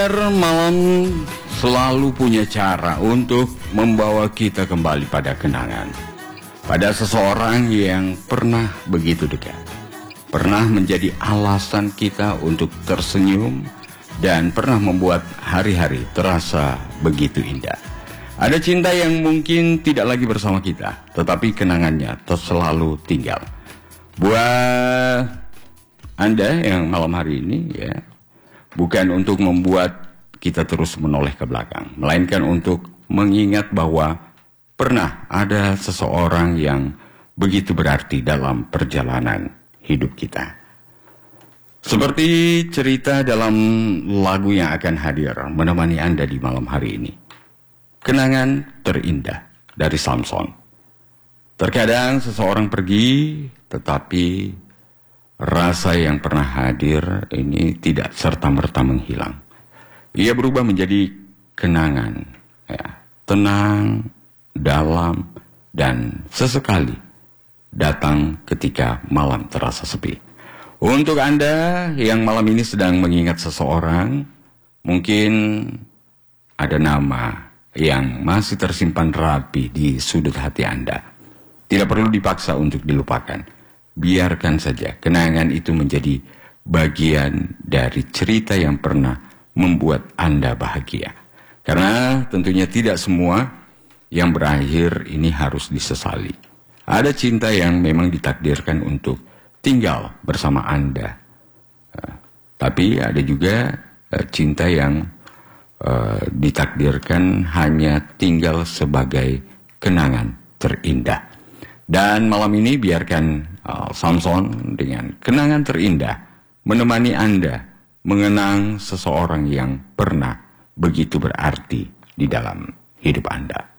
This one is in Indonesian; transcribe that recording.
Malam selalu punya cara untuk membawa kita kembali pada kenangan, pada seseorang yang pernah begitu dekat, pernah menjadi alasan kita untuk tersenyum, dan pernah membuat hari-hari terasa begitu indah. Ada cinta yang mungkin tidak lagi bersama kita, tetapi kenangannya selalu tinggal. Buat Anda yang malam hari ini, ya, bukan untuk membuat kita terus menoleh ke belakang, melainkan untuk mengingat bahwa pernah ada seseorang yang begitu berarti dalam perjalanan hidup kita. Seperti cerita dalam lagu yang akan hadir menemani Anda di malam hari ini. Kenangan terindah dari Samson. Terkadang seseorang pergi, tetapi rasa yang pernah hadir ini tidak serta-merta menghilang. Ia berubah menjadi kenangan, ya, tenang, dalam, dan sesekali datang ketika malam terasa sepi. Untuk Anda yang malam ini sedang mengingat seseorang, mungkin ada nama yang masih tersimpan rapi di sudut hati Anda. Tidak perlu dipaksa untuk dilupakan. Biarkan saja kenangan itu menjadi bagian dari cerita yang pernah membuat Anda bahagia. Karena tentunya tidak semua yang berakhir ini harus disesali. Ada cinta yang memang ditakdirkan untuk tinggal bersama Anda. Tapi ada juga cinta yang ditakdirkan hanya tinggal sebagai kenangan terindah. Dan malam ini biarkan Samson dengan kenangan terindah menemani Anda mengenang seseorang yang pernah begitu berarti di dalam hidup Anda.